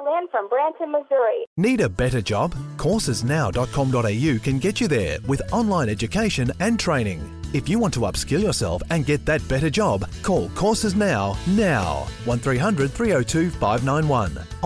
Lynn from Branson, Missouri. Need a better job? Coursesnow.com.au can get you there with online education and training. If you want to upskill yourself and get that better job, call Courses Now 1300 302 591.